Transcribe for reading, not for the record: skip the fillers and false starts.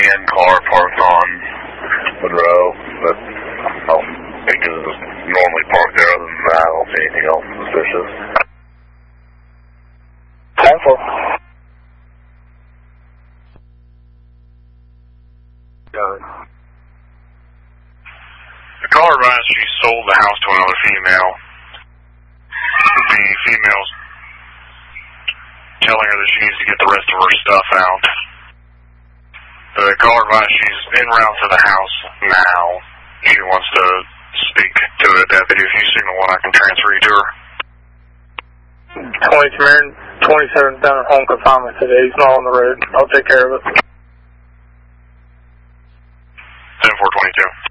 VN car parked on Monroe, but I don't think it was normally parked there. Other than that, I don't see anything else suspicious. 10-4. Got it. The caller advised she sold the house to another female. The female's telling her that she needs to get the rest of her stuff out. The caller advised she's en route to the house now. She wants to speak to a deputy. If you signal one, I can transfer you to her. 27 down at home confinement today. He's not on the road. I'll take care of it. 10-4-22.